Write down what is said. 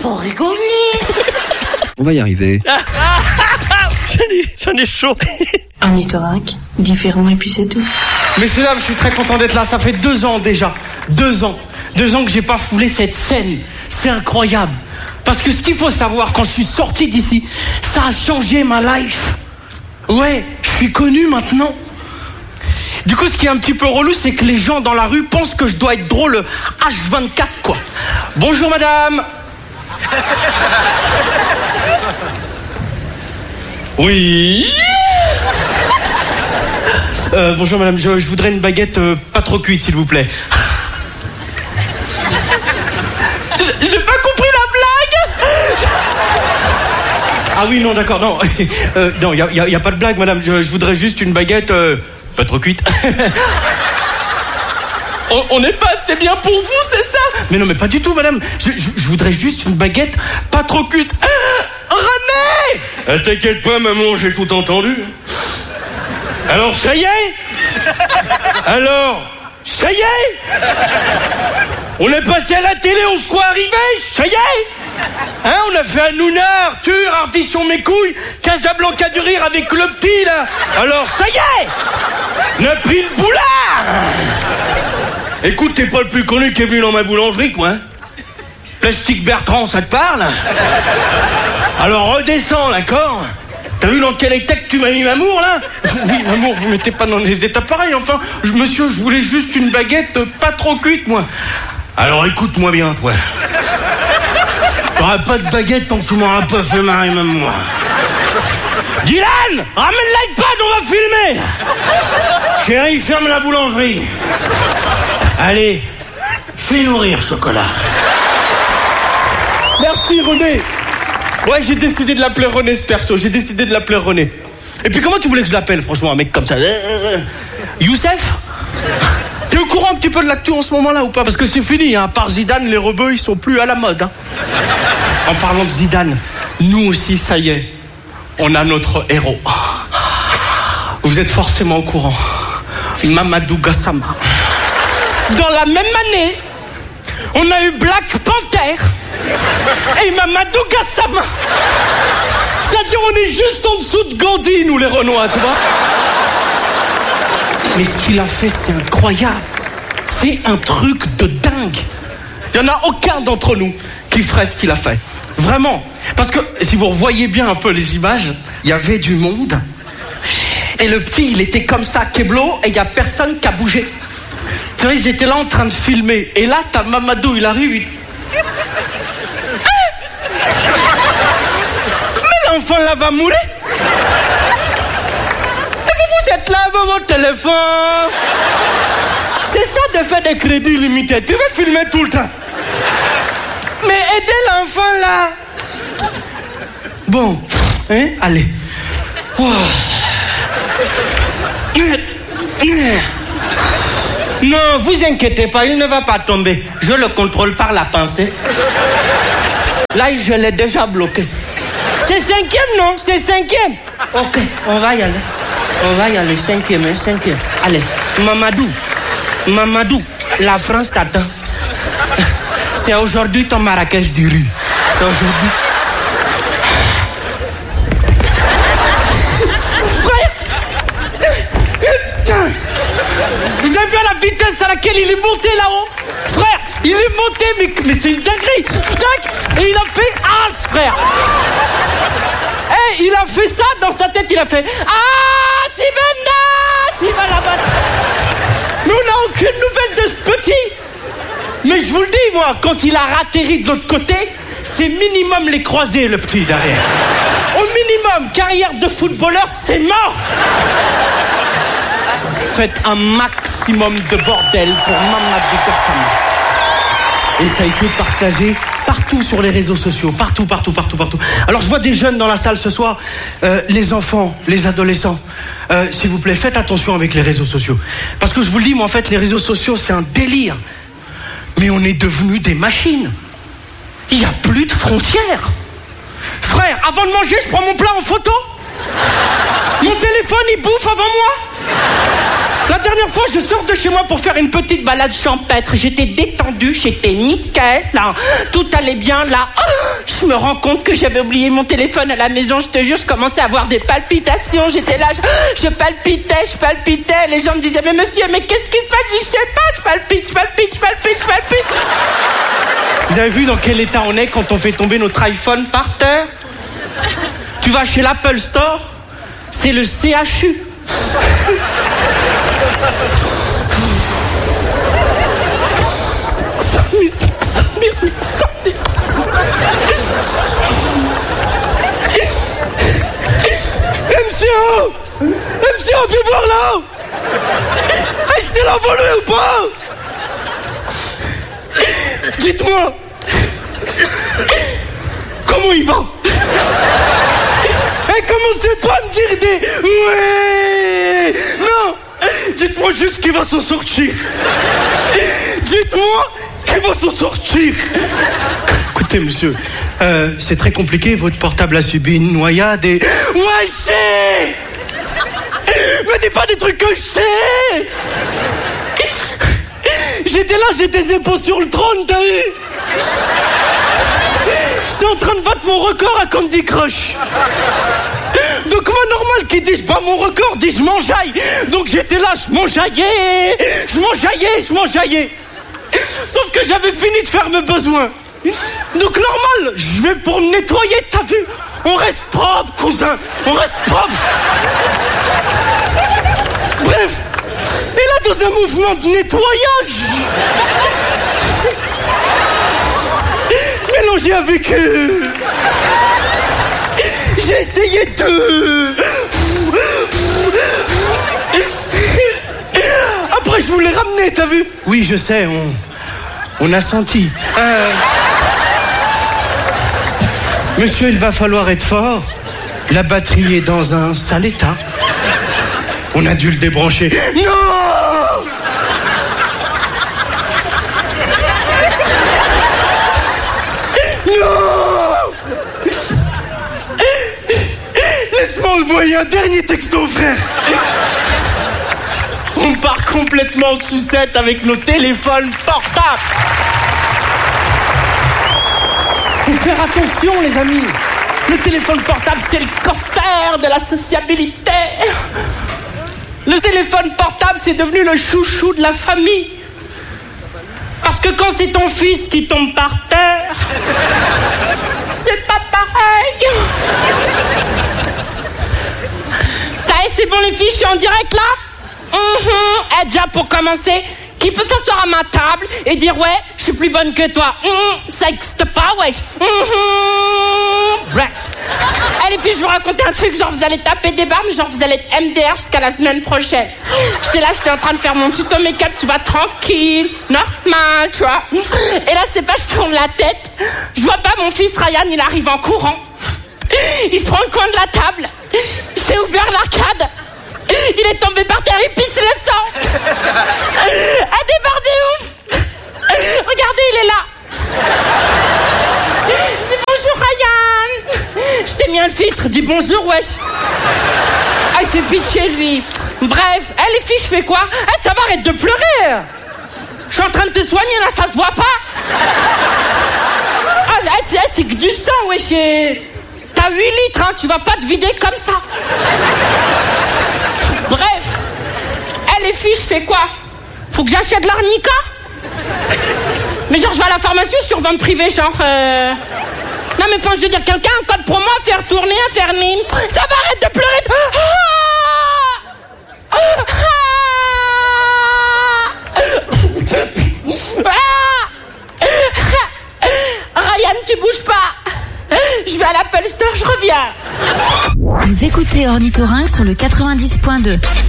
faut rigoler. On va y arriver. J'en ai chaud. Ornithorynque, différent et puis c'est tout. Messieurs, dames, je suis très content d'être là. Ça fait 2 ans déjà. 2 ans. 2 ans que j'ai pas foulé cette scène. C'est incroyable. Parce que ce qu'il faut savoir, quand je suis sorti d'ici, ça a changé ma life. Ouais, je suis connu maintenant. Du coup, ce qui est un petit peu relou, c'est que les gens dans la rue pensent que je dois être drôle H24, quoi. Bonjour, madame. Oui. Bonjour, madame. Je voudrais une baguette pas trop cuite, s'il vous plaît. J'ai pas compris la blague. Ah oui, non, d'accord, non. Non, y a pas de blague, madame. Je voudrais juste une baguette pas trop cuite. On n'est pas assez bien pour vous, c'est ça? Mais non, mais pas du tout, madame. Je voudrais juste une baguette pas trop cuite. René! T'inquiète pas, maman, j'ai tout entendu. Alors, ça y est? Alors, ça y est? On est passé à la télé, on se croit arrivé? Ça y est? Hein, on a fait Hanouna, Arthur, Ardisson mes couilles, Casablanca du rire avec le petit, là. Alors, ça y est! On a pris le boulard! Écoute, t'es pas le plus connu qui est venu dans ma boulangerie, quoi. Hein? Plastique Bertrand, ça te parle? Alors, redescends, d'accord? T'as vu dans quel état que tu m'as mis Mamour, là? Oui, Mamour, vous mettez pas dans des états pareils, enfin. Monsieur, je voulais juste une baguette pas trop cuite, moi. Alors, écoute-moi bien, toi. T'auras pas de baguette tant que tu m'auras pas fait marrer, Mamour. Dylan, ramène l'iPad, on va filmer. Chérie, ferme la boulangerie. Allez, fais-nous rire, chocolat. Merci, René. Ouais, j'ai décidé de l'appeler René, ce perso. J'ai décidé de l'appeler René. Et puis, comment tu voulais que je l'appelle, franchement, un mec comme ça? Youssef? T'es au courant un petit peu de l'actu en ce moment-là ou pas? Parce que c'est fini, hein. À part Zidane, les rebeux, ils sont plus à la mode, hein. En parlant de Zidane, nous aussi, ça y est, on a notre héros. Vous êtes forcément au courant. Mamadou Gassama. Dans la même année, on a eu Black Panther et Mamadou Gassama. C'est-à-dire, on est juste en dessous de Gandhi, nous les Renois, tu vois. Mais ce qu'il a fait, c'est incroyable. C'est un truc de dingue. Il n'y en a aucun d'entre nous qui ferait ce qu'il a fait. Vraiment. Parce que, si vous revoyez bien un peu les images, il y avait du monde. Et le petit, il était comme ça, Keblo, et il n'y a personne qui a bougé. Tu vois, ils étaient là en train de filmer. Et là, t'as Mamadou, il arrive, il... Mais l'enfant là va mourir. Et vous êtes là avec votre téléphone. C'est ça de faire des crédits limités. Tu veux filmer tout le temps. Mais aidez l'enfant là. Bon, hein, allez. Oh. Non, vous inquiétez pas, il ne va pas tomber. Je le contrôle par la pensée. Là, je l'ai déjà bloqué. C'est 5e, non? C'est 5e. Ok, on va y aller. On va y aller, 5e, hein, 5e. Allez, Mamadou, la France t'attend. C'est aujourd'hui ton Marrakech du riz. C'est aujourd'hui. Vous avez vu la vitesse à laquelle il est monté là-haut? Frère, il est monté, mais c'est une dinguerie. Et il a fait as, frère. Il a fait ça dans sa tête, il a fait Sibenda. Mais on n'a aucune nouvelle de ce petit. Mais je vous le dis, moi, quand il a atterri de l'autre côté, c'est minimum les croisés, le petit derrière. Au minimum, carrière de footballeur, c'est mort. Faites un maximum de bordel pour Mamadou Gassama. Et ça a été partagé partout sur les réseaux sociaux, partout. Alors je vois des jeunes dans la salle ce soir, les enfants, les adolescents. S'il vous plaît, faites attention avec les réseaux sociaux. Parce que je vous le dis, moi en fait, les réseaux sociaux, c'est un délire. Mais on est devenus des machines. Il n'y a plus de frontières. Frère, avant de manger, je prends mon plat en photo. Mon téléphone, il bouffe avant moi. La dernière fois, je sors de chez moi pour faire une petite balade champêtre. J'étais détendue, j'étais nickel, là. Tout allait bien, là. Je me rends compte que j'avais oublié mon téléphone à la maison. Je te jure, je commençais à avoir des palpitations. J'étais là, je palpitais. Les gens me disaient, mais monsieur, mais qu'est-ce qui se passe? Je sais pas, je palpite. Vous avez vu dans quel état on est quand on fait tomber notre iPhone par terre? Tu vas chez l'Apple Store, c'est le CHU. MC, on peut voir là. Est-ce qu'elle a volé ou pas? Dites-moi, comment il va? Et commencez pas à me dire des ouais. Non, dites-moi juste qu'il va s'en sortir. Dites-moi qu'il va s'en sortir. Écoutez, monsieur, c'est très compliqué. Votre portable a subi une noyade et ouais, je sais. Me dis pas des trucs que je sais. J'étais là, j'ai des épaules sur le trône, t'as vu? J'étais en train de battre mon record à Candy Crush. Donc moi, normal qu'il dise pas mon record, dit je m'enjaille. Donc j'étais là, je m'enjaillais. Sauf que j'avais fini de faire mes besoins. Donc normal, je vais pour me nettoyer, t'as vu? On reste propre, cousin, on reste propre. Bref, et là dans un mouvement de nettoyage, mélangé avec j'ai essayé de après je voulais ramener, t'as vu? Oui, je sais, on a senti. Monsieur, il va falloir être fort. La batterie est dans un sale état. On a dû le débrancher. Non! Non! Laisse-moi envoyer un dernier texto, frère. On part complètement en sucette avec nos téléphones portables. Faut faire attention, les amis. Le téléphone portable, c'est le cancer de la sociabilité. Le téléphone portable, c'est devenu le chouchou de la famille. Parce que quand c'est ton fils qui tombe par terre, c'est pas pareil. Ça y est, c'est bon les filles, je suis en direct là. Et déjà pour commencer, qui peut s'asseoir à ma table et dire ouais, je suis plus bonne que toi? Ça n'existe pas, wesh. Bref. Allez, puis je vous raconter un truc, genre vous allez taper des barres, mais genre vous allez être MDR jusqu'à la semaine prochaine. J'étais en train de faire mon tuto make-up, tu vois, tranquille, normal, tu vois. Et là, c'est pas, je tourne la tête, je vois pas mon fils Ryan, il arrive en courant. Il se prend le coin de la table, il s'est ouvert l'arcade. Il est tombé par terre, il pisse le sang. A débordé ouf. Regardez, il est là. Dis bonjour Ryan. Je t'ai mis un filtre, dis bonjour wesh. Ah, il fait pitié lui. Bref, les filles, je fais quoi? Ça va, arrête de pleurer. Je suis en train de te soigner là, ça se voit pas. C'est que du sang wesh. T'as 8 litres, hein, tu vas pas te vider comme ça. Bref, les filles, je fais quoi? Faut que j'achète de l'arnica? Mais genre, je vais à la pharmacie ou sur vente privée, genre Non mais enfin, je veux dire, quelqu'un a un code promo à faire tourner, à faire mime. Ça va, arrête de pleurer. Ryan, tu bouges pas. Je vais à l'Apple Store, je reviens. Vous écoutez Ornithorynque sur le 90.2.